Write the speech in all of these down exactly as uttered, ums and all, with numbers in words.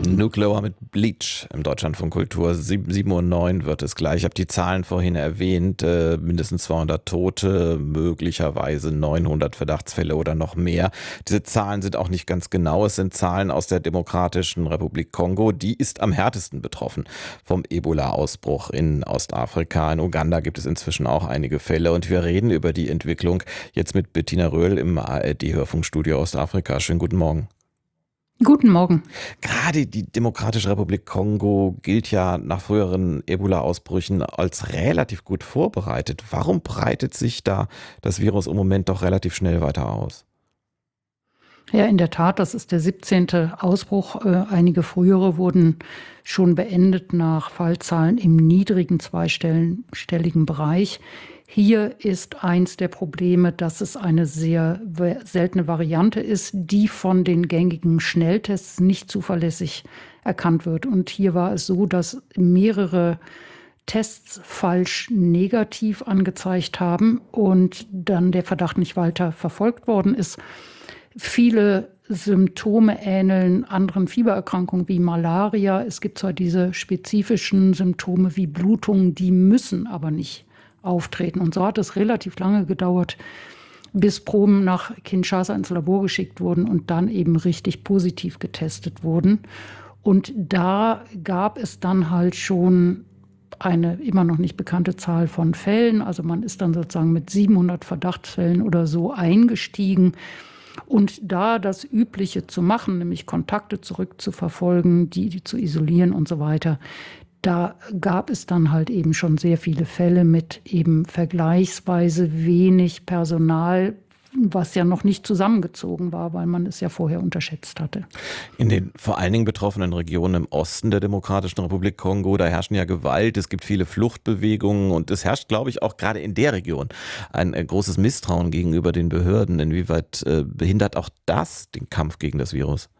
Nuclear mit Bleach im Deutschlandfunk Kultur. sieben Uhr neun wird es gleich. Ich habe die Zahlen vorhin erwähnt. Äh, mindestens zweihundert Tote, möglicherweise neunhundert Verdachtsfälle oder noch mehr. Diese Zahlen sind auch nicht ganz genau. Es sind Zahlen aus der Demokratischen Republik Kongo. Die ist am härtesten betroffen vom Ebola-Ausbruch in Ostafrika. In Uganda gibt es inzwischen auch einige Fälle. Und wir reden über die Entwicklung jetzt mit Bettina Röhl im A R D-Hörfunkstudio Ostafrika. Schönen guten Morgen. Guten Morgen. Gerade die Demokratische Republik Kongo gilt ja nach früheren Ebola-Ausbrüchen als relativ gut vorbereitet. Warum breitet sich da das Virus im Moment doch relativ schnell weiter aus? Ja, in der Tat, das ist der siebzehnte Ausbruch. Äh, einige frühere wurden schon beendet nach Fallzahlen im niedrigen zweistelligen Bereich. Hier ist eins der Probleme, dass es eine sehr seltene Variante ist, die von den gängigen Schnelltests nicht zuverlässig erkannt wird. Und hier war es so, dass mehrere Tests falsch negativ angezeigt haben und dann der Verdacht nicht weiter verfolgt worden ist. Viele Symptome ähneln anderen Fiebererkrankungen wie Malaria. Es gibt zwar diese spezifischen Symptome wie Blutungen, die müssen aber nicht auftreten. Und so hat es relativ lange gedauert, bis Proben nach Kinshasa ins Labor geschickt wurden und dann eben richtig positiv getestet wurden. Und da gab es dann halt schon eine immer noch nicht bekannte Zahl von Fällen. Also man ist dann sozusagen mit siebenhundert Verdachtsfällen oder so eingestiegen. Und da das Übliche zu machen, nämlich Kontakte zurückzuverfolgen, die, die zu isolieren und so weiter, da gab es dann halt eben schon sehr viele Fälle mit eben vergleichsweise wenig Personal, was ja noch nicht zusammengezogen war, weil man es ja vorher unterschätzt hatte. In den vor allen Dingen betroffenen Regionen im Osten der Demokratischen Republik Kongo, da herrschen ja Gewalt, es gibt viele Fluchtbewegungen und es herrscht, glaube ich, auch gerade in der Region ein äh, großes Misstrauen gegenüber den Behörden. Inwieweit äh, behindert auch das den Kampf gegen das Virus?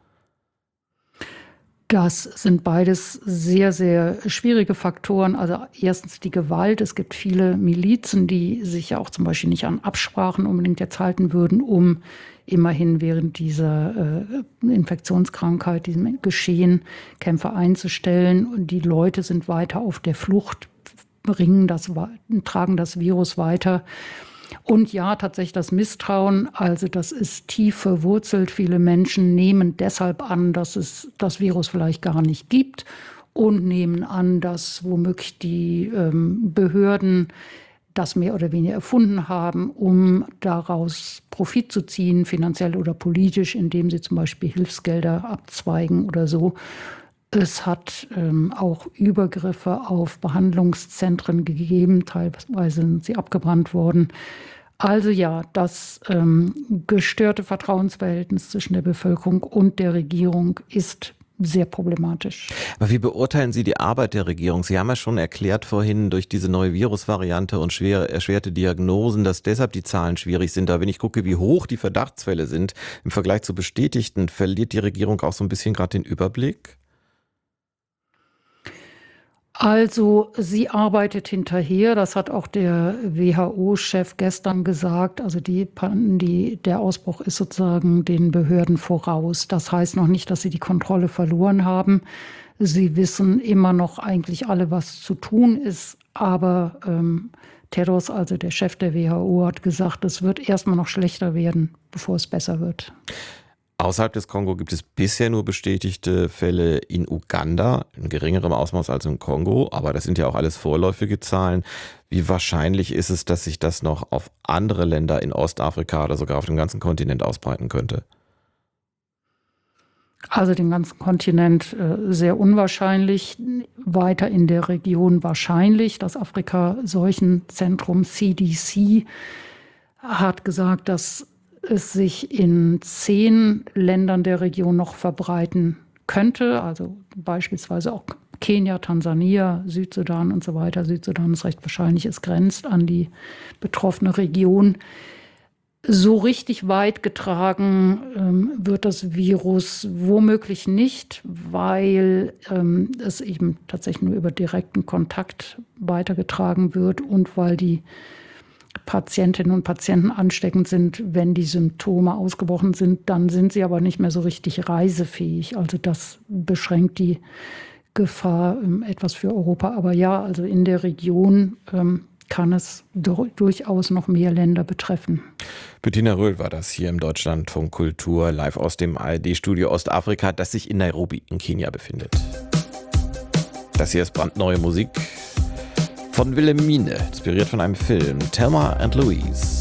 Das sind beides sehr, sehr schwierige Faktoren. Also erstens die Gewalt. Es gibt viele Milizen, die sich ja auch zum Beispiel nicht an Absprachen unbedingt jetzt halten würden, um immerhin während dieser äh, Infektionskrankheit, diesem Geschehen, Kämpfe einzustellen. Und die Leute sind weiter auf der Flucht, bringen das, tragen das Virus weiter. Und ja, tatsächlich das Misstrauen, also das ist tief verwurzelt. Viele Menschen nehmen deshalb an, dass es das Virus vielleicht gar nicht gibt und nehmen an, dass womöglich die ähm, Behörden das mehr oder weniger erfunden haben, um daraus Profit zu ziehen, finanziell oder politisch, indem sie zum Beispiel Hilfsgelder abzweigen oder so. Es hat ähm, auch Übergriffe auf Behandlungszentren gegeben, teilweise sind sie abgebrannt worden. Also ja, das ähm, gestörte Vertrauensverhältnis zwischen der Bevölkerung und der Regierung ist sehr problematisch. Aber wie beurteilen Sie die Arbeit der Regierung? Sie haben ja schon erklärt vorhin durch diese neue Virusvariante und schwer erschwerte Diagnosen, dass deshalb die Zahlen schwierig sind. Aber wenn ich gucke, wie hoch die Verdachtsfälle sind im Vergleich zu bestätigten, verliert die Regierung auch so ein bisschen gerade den Überblick? Also sie arbeitet hinterher, das hat auch der W H O-Chef gestern gesagt, also die, die, der Ausbruch ist sozusagen den Behörden voraus. Das heißt noch nicht, dass sie die Kontrolle verloren haben. Sie wissen immer noch eigentlich alle, was zu tun ist, aber ähm, Tedros, also der Chef der W H O, hat gesagt, es wird erstmal noch schlechter werden, bevor es besser wird. Außerhalb des Kongo gibt es bisher nur bestätigte Fälle in Uganda, in geringerem Ausmaß als im Kongo, aber das sind ja auch alles vorläufige Zahlen. Wie wahrscheinlich ist es, dass sich das noch auf andere Länder in Ostafrika oder sogar auf dem ganzen Kontinent ausbreiten könnte? Also den ganzen Kontinent äh, sehr unwahrscheinlich, weiter in der Region wahrscheinlich. Das Afrika-Seuchenzentrum C D C hat gesagt, dass es sich in zehn Ländern der Region noch verbreiten könnte, also beispielsweise auch Kenia, Tansania, Südsudan und so weiter. Südsudan ist recht wahrscheinlich, es grenzt an die betroffene Region. So richtig weit getragen ähm, wird das Virus womöglich nicht, weil ähm, es eben tatsächlich nur über direkten Kontakt weitergetragen wird und weil die Patientinnen und Patienten ansteckend sind, wenn die Symptome ausgebrochen sind, dann sind sie aber nicht mehr so richtig reisefähig. Also das beschränkt die Gefahr ähm, etwas für Europa. Aber ja, also in der Region ähm, kann es do- durchaus noch mehr Länder betreffen. Bettina Röhl war das hier im Deutschlandfunk Kultur, live aus dem A R D-Studio Ostafrika, das sich in Nairobi in Kenia befindet. Das hier ist brandneue Musik von Wilhelmine, inspiriert von einem Film, Thelma and Louise.